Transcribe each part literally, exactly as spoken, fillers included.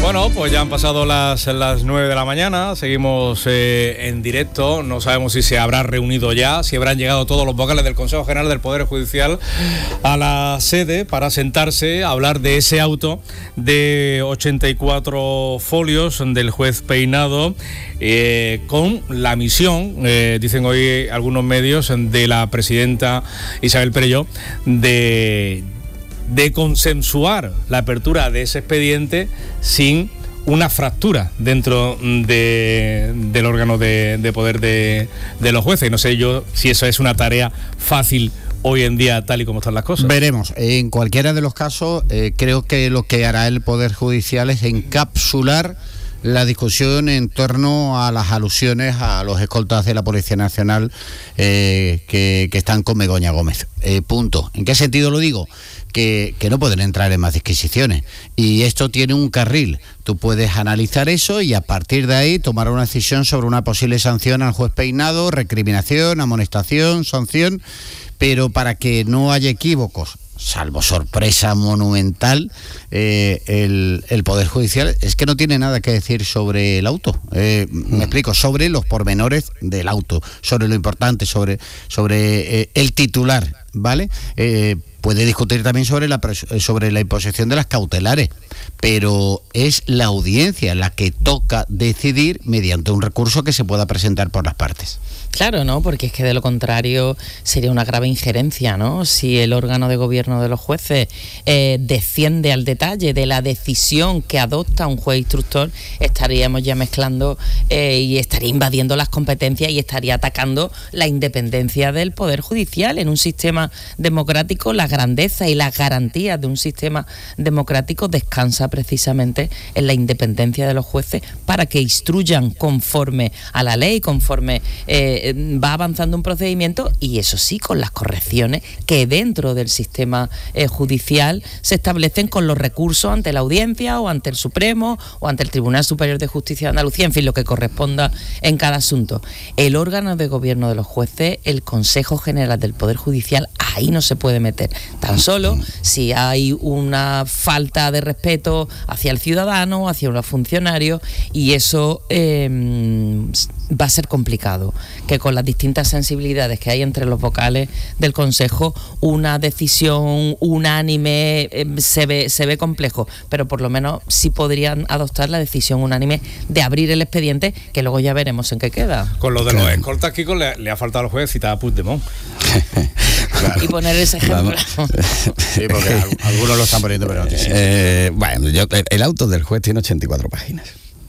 Bueno, pues ya han pasado las, las nueve de la mañana, seguimos eh, en directo, no sabemos si se habrá reunido ya, si habrán llegado todos los vocales del Consejo General del Poder Judicial a la sede para sentarse a hablar de ese auto de ochenta y cuatro folios del juez Peinado, eh, con la misión, eh, dicen hoy algunos medios, de la presidenta Isabel Perelló, de... de consensuar la apertura de ese expediente sin una fractura dentro de, del órgano de, de poder de, de los jueces. No sé yo si eso es una tarea fácil hoy en día, tal y como están las cosas. Veremos. En cualquiera de los casos, eh, creo que lo que hará el Poder Judicial es encapsular la discusión en torno a las alusiones a los escoltas de la Policía Nacional eh, que, que están con Begoña Gómez. Eh, punto. ¿En qué sentido lo digo? Que, que no pueden entrar en más disquisiciones. Y esto tiene un carril. Tú puedes analizar eso y a partir de ahí tomar una decisión sobre una posible sanción al juez Peinado, recriminación, amonestación, sanción, pero para que no haya equívocos, salvo sorpresa monumental, eh, el, el Poder Judicial es que no tiene nada que decir sobre el auto. Eh, mm. Me explico, sobre los pormenores del auto, sobre lo importante, sobre, sobre eh, el titular, ¿vale? Eh, puede discutir también sobre la, sobre la imposición de las cautelares, pero es la audiencia la que toca decidir mediante un recurso que se pueda presentar por las partes. Claro, ¿no? Porque es que de lo contrario sería una grave injerencia, ¿no? Si el órgano de gobierno de los jueces eh, desciende al detalle de la decisión que adopta un juez instructor, estaríamos ya mezclando eh, y estaría invadiendo las competencias y estaría atacando la independencia del Poder Judicial. En un sistema democrático, la grandeza y las garantías de un sistema democrático descansa precisamente en la independencia de los jueces para que instruyan conforme a la ley, conforme eh, va avanzando un procedimiento, y eso sí, con las correcciones que dentro del sistema eh, judicial se establecen con los recursos ante la audiencia o ante el Supremo o ante el Tribunal Superior de Justicia de Andalucía, en fin, lo que corresponda en cada asunto. El órgano de gobierno de los jueces, el Consejo General del Poder Judicial, ahí no se puede meter, tan solo si hay una falta de respeto hacia el ciudadano, hacia los funcionarios, y eso eh, va a ser complicado, que con las distintas sensibilidades que hay entre los vocales del Consejo, una decisión unánime eh, se ve se ve complejo, pero por lo menos sí podrían adoptar la decisión unánime de abrir el expediente, que luego ya veremos en qué queda. Con lo de los escoltas, Kiko, le, le ha faltado al juez citar a Puigdemont. Claro. Y poner ese ejemplo. Sí, porque algunos lo están poniendo, pero no. Eh, bueno, yo, el auto del juez tiene ochenta y cuatro páginas.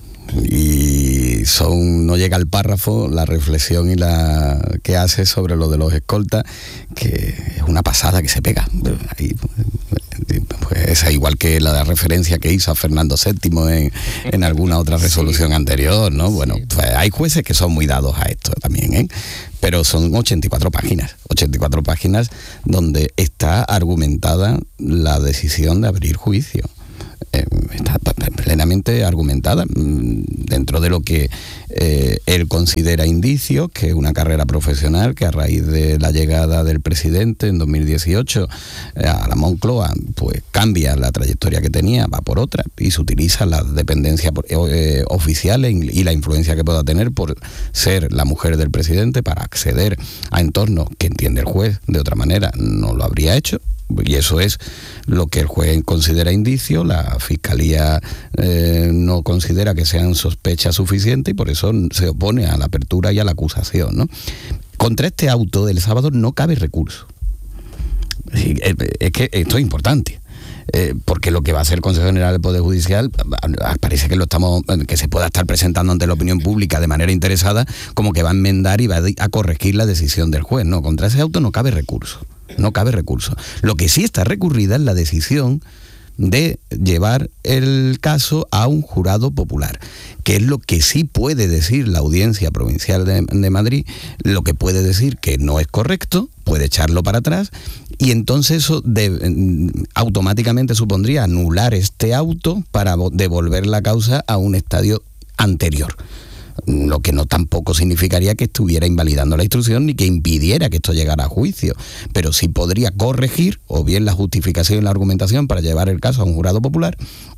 Y son no llega al párrafo la reflexión y la que hace sobre lo de los escoltas, que es una pasada que se pega. Ahí, pues es igual que la referencia que hizo a Fernando séptimo en, en alguna otra resolución sí. anterior, ¿no? Bueno, pues hay jueces que son muy dados a esto también, ¿eh? Pero son ochenta y cuatro páginas, ochenta y cuatro páginas donde está argumentada la decisión de abrir juicio. Eh, está plenamente argumentada dentro de lo que eh, él considera indicios, que es una carrera profesional que a raíz de la llegada del presidente en dos mil dieciocho eh, a la Moncloa, pues cambia la trayectoria que tenía, va por otra, y se utiliza las dependencias eh, oficiales y la influencia que pueda tener por ser la mujer del presidente para acceder a entornos que entiende el juez de otra manera no lo habría hecho. Y eso es lo que el juez considera indicio, la Fiscalía eh, no considera que sean sospechas suficientes y por eso se opone a la apertura y a la acusación, ¿no? Contra este auto del sábado no cabe recurso. Es, es que esto es importante. Eh, porque lo que va a hacer el Consejo General del Poder Judicial parece que lo estamos que se pueda estar presentando ante la opinión pública de manera interesada como que va a enmendar y va a corregir la decisión del juez. No, contra ese auto no cabe recurso. No cabe recurso. Lo que sí está recurrida es la decisión de llevar el caso a un jurado popular, que es lo que sí puede decir la Audiencia Provincial de, de Madrid, lo que puede decir que no es correcto, puede echarlo para atrás, y entonces eso de, automáticamente supondría anular este auto para devolver la causa a un estadio anterior. Lo que no tampoco significaría que estuviera invalidando la instrucción ni que impidiera que esto llegara a juicio, pero sí podría corregir o bien la justificación y la argumentación para llevar el caso a un jurado popular,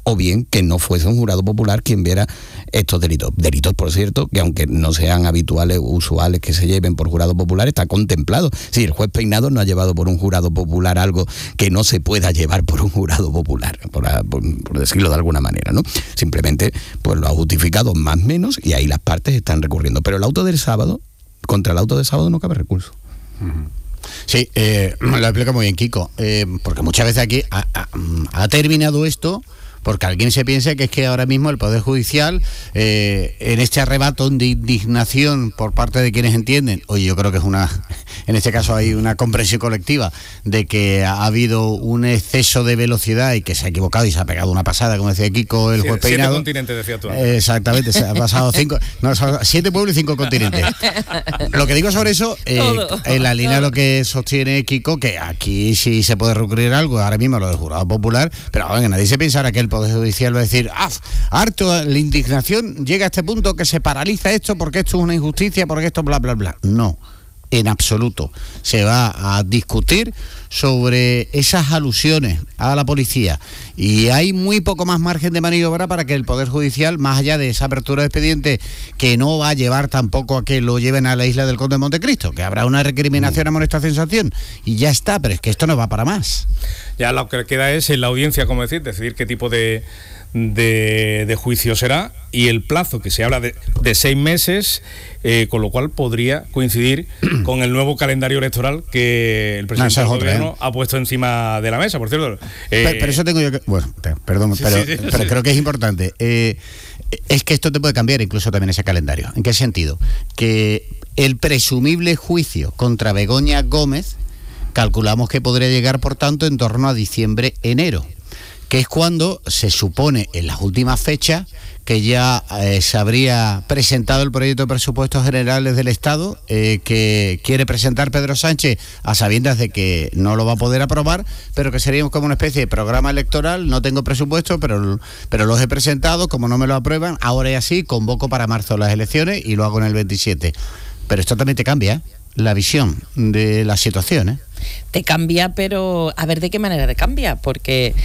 o bien que no fuese un jurado popular quien viera estos delitos. Delitos, por cierto, que aunque no sean habituales, usuales que se lleven por jurado popular, está contemplado. Si el juez Peinado no ha llevado por un jurado popular algo que no se pueda llevar por un jurado popular, por, por, por decirlo de alguna manera, ¿no? Simplemente pues lo ha justificado más o menos y ahí las partes están recurriendo. Pero el auto del sábado, contra el auto del sábado no cabe recurso. Uh-huh. Sí, eh, lo explica muy bien Kiko, eh, porque muchas veces aquí ha, ha, ha terminado esto porque alguien se piensa que es que ahora mismo el Poder Judicial, eh, en este arrebato de indignación por parte de quienes entienden, oye, yo creo que es una, en este caso hay una comprensión colectiva de que ha habido un exceso de velocidad y que se ha equivocado y se ha pegado una pasada, como decía Kiko, el juez Siete Peinado. continentes, decía tú. Eh, exactamente, se ha pasado cinco, no, siete pueblos y cinco continentes. Lo que digo sobre eso, eh, en la línea de lo que sostiene Kiko, que aquí sí se puede recurrir a algo, ahora mismo lo del jurado popular, pero bueno, que nadie se pensara que el Poder Judicial va a decir, ah, harto, la indignación llega a este punto que se paraliza esto porque esto es una injusticia, porque esto bla, bla, bla. No, en absoluto. Se va a discutir sobre esas alusiones a la policía y hay muy poco más margen de maniobra para que el Poder Judicial, más allá de esa apertura de expediente que no va a llevar tampoco a que lo lleven a la isla del Conde de Montecristo, que habrá una recriminación, amonestación, sanción y ya está, pero es que esto no va para más. Ya lo que queda es en la audiencia, como decir, decidir qué tipo de, de, de juicio será y el plazo que se habla de, de seis meses, eh, con lo cual podría coincidir con el nuevo calendario electoral que el presidente no, del gobierno otra, ¿eh? ha puesto encima de la mesa, por cierto. Eh, pero, pero eso tengo yo que... Bueno, perdón, sí, pero, sí, sí, pero sí. creo que es importante. Eh, es que esto te puede cambiar incluso también ese calendario. ¿En qué sentido? Que el presumible juicio contra Begoña Gómez calculamos que podría llegar, por tanto, en torno a diciembre-enero, que es cuando se supone en las últimas fechas que ya eh, se habría presentado el proyecto de presupuestos generales del Estado eh, que quiere presentar Pedro Sánchez a sabiendas de que no lo va a poder aprobar, pero que sería como una especie de programa electoral. No tengo presupuesto, pero, pero los he presentado, como no me lo aprueban, ahora y así convoco para marzo las elecciones y lo hago en el veintisiete. Pero esto también te cambia, ¿eh? La visión de la situación, ¿eh? Te cambia, pero a ver de qué manera te cambia, porque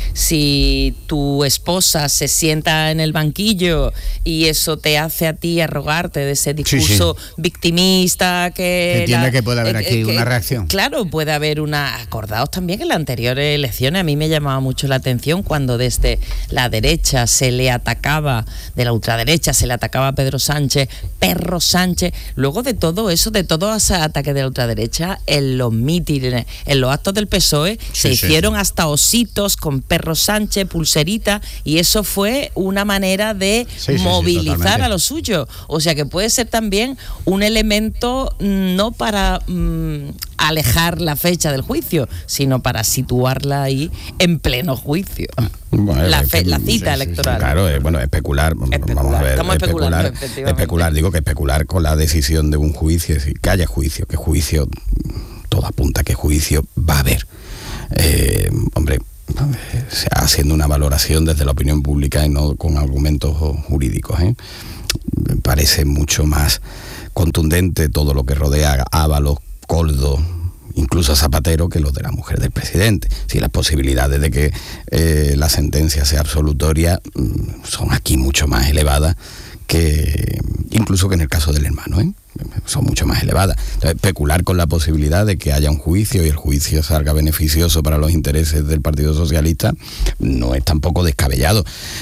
si tu esposa se sienta en el banquillo y eso te hace a ti arrogarte de ese discurso sí, sí. victimista que... Entiende la, que puede haber aquí eh, que, una reacción. Claro, puede haber una... Acordaos también que en las anteriores elecciones a mí me llamaba mucho la atención cuando desde la derecha se le atacaba, de la ultraderecha se le atacaba a Pedro Sánchez, Perro Sánchez, luego de todo eso, de todos esos ataques de la ultraderecha, en los mítines, en los actos del P S O E sí, se sí. hicieron hasta ositos con Perro Sánchez, pulserita, y eso fue una manera de sí, movilizar sí, sí, a los suyos. O sea que puede ser también un elemento no para mmm, alejar la fecha del juicio, sino para situarla ahí en pleno juicio. Bueno, la, fe, que, la cita sí, electoral. Sí, claro, eh, bueno, especular, especular, vamos a ver, estamos especular, especular, digo que especular con la decisión de un juicio, es decir, que haya juicio, que juicio, todo apunta que juicio va a haber. Eh, hombre, haciendo una valoración desde la opinión pública y no con argumentos jurídicos, ¿eh? Me parece mucho más contundente todo lo que rodea a Ábalos, Coldo, incluso a Zapatero, que los de la mujer del presidente. Si las posibilidades de que eh, la sentencia sea absolutoria mmm, son aquí mucho más elevadas que incluso que en el caso del hermano, ¿eh? Son mucho más elevadas. Entonces, especular con la posibilidad de que haya un juicio y el juicio salga beneficioso para los intereses del Partido Socialista no es tampoco descabellado.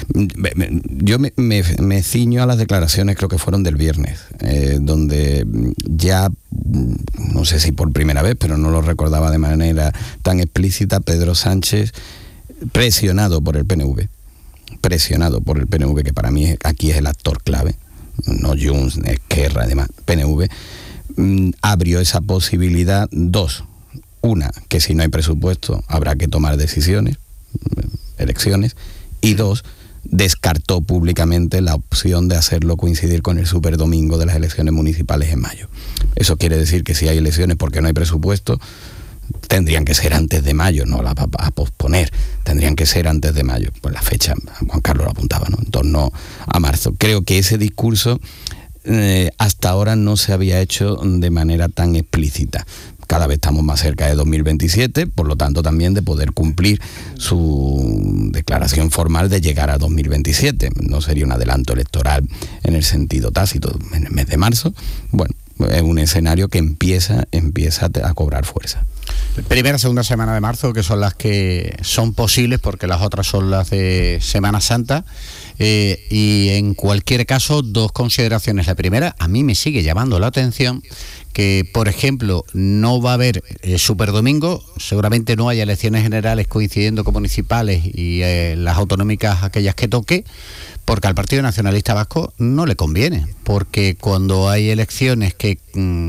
Yo me, me, me ciño a las declaraciones, creo que fueron del viernes, eh, donde ya, no sé si por primera vez, pero no lo recordaba de manera tan explícita, Pedro Sánchez, presionado por el P N V, presionado por el P N V, que para mí aquí es el actor clave, no Junts, Esquerra, además, P N V, mmm, abrió esa posibilidad. Dos, una, que si no hay presupuesto habrá que tomar decisiones, elecciones, y dos, descartó públicamente la opción de hacerlo coincidir con el superdomingo de las elecciones municipales en mayo. Eso quiere decir que si hay elecciones porque no hay presupuesto, tendrían que ser antes de mayo, no la va a posponer, tendrían que ser antes de mayo. Pues la fecha, Juan Carlos lo apuntaba, ¿no? En torno a marzo. Creo que ese discurso eh, hasta ahora no se había hecho de manera tan explícita. cada vez estamos más cerca de dos mil veintisiete, por lo tanto también de poder cumplir su declaración formal de llegar a dos mil veintisiete. No sería un adelanto electoral en el sentido tácito en el mes de marzo. Bueno, es un escenario que empieza, empieza a cobrar fuerza. Primera, segunda semana de marzo, que son las que son posibles, porque las otras son las de Semana Santa. Eh, y en cualquier caso, dos consideraciones. La primera, a mí me sigue llamando la atención que, por ejemplo, no va a haber eh, Superdomingo, seguramente no haya elecciones generales coincidiendo con municipales y eh, las autonómicas aquellas que toque, porque al Partido Nacionalista Vasco no le conviene, porque cuando hay elecciones que,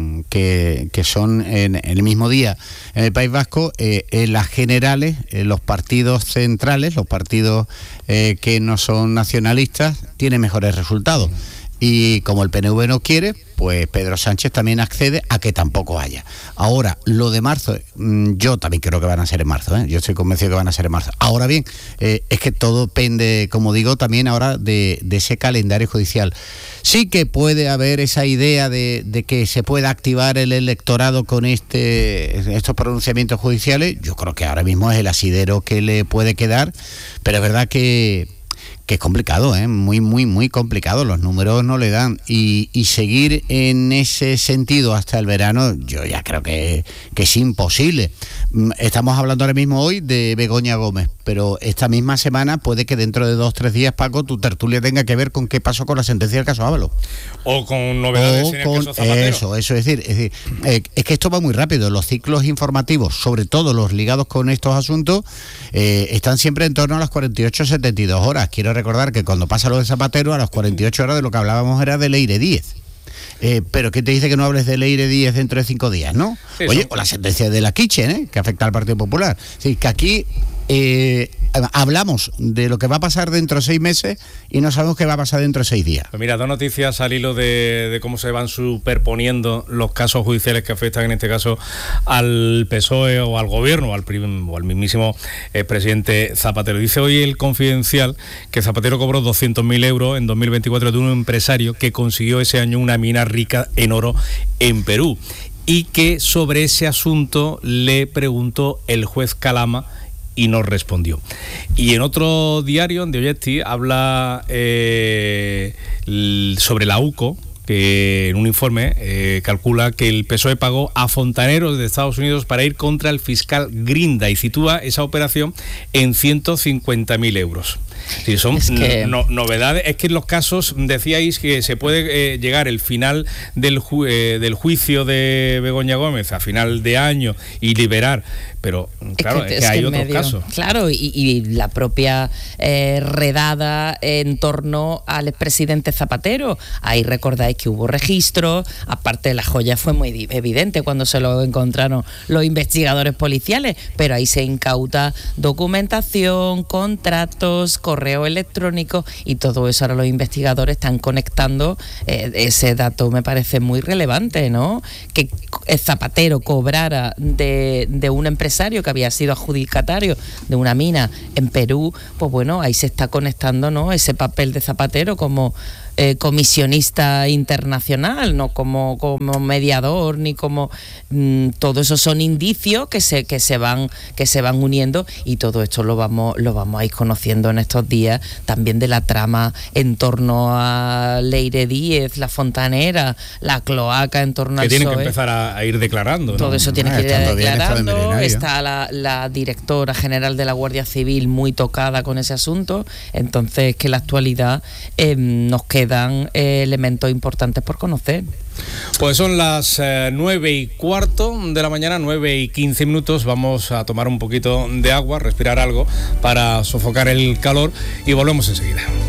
que, que son en, en el mismo día en el País Vasco, eh, en las generales, eh, los partidos centrales, los partidos eh, que no son nacionalistas, tienen mejores resultados. Y como el P N V no quiere, pues Pedro Sánchez también accede a que tampoco haya. Ahora, lo de marzo, yo también creo que van a ser en marzo, ¿eh? Yo estoy convencido que van a ser en marzo. Ahora bien, eh, es que todo depende, como digo, también ahora de, de ese calendario judicial. Sí que puede haber esa idea de, de que se pueda activar el electorado con este estos pronunciamientos judiciales. Yo creo que ahora mismo es el asidero que le puede quedar, pero es verdad que... que es complicado, ¿eh? muy, muy, muy complicado, los números no le dan, y, y seguir en ese sentido hasta el verano, yo ya creo que, que es imposible. Estamos hablando ahora mismo hoy de Begoña Gómez, pero esta misma semana puede que dentro de dos, tres días, Paco, tu tertulia tenga que ver con qué pasó con la sentencia del caso Ábalos. O con novedades o en el con caso Zapatero. Eso, eso es decir, es decir, eh, es que esto va muy rápido, los ciclos informativos, sobre todo los ligados con estos asuntos, eh, están siempre en torno a las cuarenta y ocho, setenta y dos horas. Quiero recordar que cuando pasa lo de Zapatero, a las cuarenta y ocho horas de lo que hablábamos era de Leire Díez. Eh, pero ¿qué te dice que no hables de Leire Díez dentro de cinco días, no? Sí, Oye, son... o la sentencia de la Kitchen, ¿eh? Que afecta al Partido Popular. Sí, que aquí eh, hablamos de lo que va a pasar dentro de seis meses y no sabemos qué va a pasar dentro de seis días. Pues mira, dos noticias al hilo de, de cómo se van superponiendo los casos judiciales que afectan en este caso al P S O E o al gobierno o al, prim, o al mismísimo eh, presidente Zapatero. Dice hoy el Confidencial que Zapatero cobró doscientos mil euros en dos mil veinticuatro de un empresario que consiguió ese año una mina rica en oro en Perú, y que sobre ese asunto le preguntó el juez Calama y no respondió. Y en otro diario, en De Ollesti, habla eh, sobre la U C O, que en un informe eh, calcula que el P S O E pagó a fontaneros de Estados Unidos para ir contra el fiscal Grinda, y sitúa esa operación en ciento cincuenta mil euros. Sí, son es que... no, novedades. Es que en los casos decíais que se puede eh, llegar el final del, ju eh, del juicio de Begoña Gómez a final de año y liberar, pero claro, es que, es que es hay que otros medio, casos. Claro, y, y la propia eh, redada en torno al expresidente Zapatero. Ahí recordáis que hubo registros, aparte la joya fue muy evidente cuando se lo encontraron los investigadores policiales, pero ahí se incauta documentación, contratos, correo electrónico, y todo eso ahora los investigadores están conectando. Eh, ese dato me parece muy relevante, ¿no? Que el Zapatero cobrara de, de un empresario que había sido adjudicatario de una mina en Perú, pues bueno, ahí se está conectando, ¿no?, ese papel de Zapatero como Eh, comisionista internacional, no como, como mediador, ni como mmm, todo eso son indicios que se, que se van, que se van uniendo, y todo esto lo vamos, lo vamos a ir conociendo en estos días, también de la trama en torno a Leire Díez, la fontanera, la cloaca en torno que al P S O E. Que tienen que empezar a, a ir declarando, ¿no? Todo eso tiene ah, que ir declarando. Está, está la, la directora general de la Guardia Civil muy tocada con ese asunto, entonces que la actualidad eh, nos queda dan eh, elementos importantes por conocer. Pues son las eh, nueve y cuarto de la mañana, nueve y quince minutos. Vamos a tomar un poquito de agua, respirar algo para sofocar el calor y volvemos enseguida.